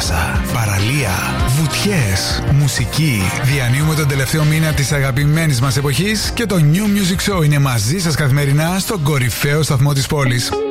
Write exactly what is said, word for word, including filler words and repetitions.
θάλασσα, παραλία, βουτιές, μουσική. Διανύουμε τον τελευταίο μήνα της αγαπημένης μας εποχής και το New Music Show είναι μαζί σας καθημερινά στον κορυφαίο σταθμό της πόλης.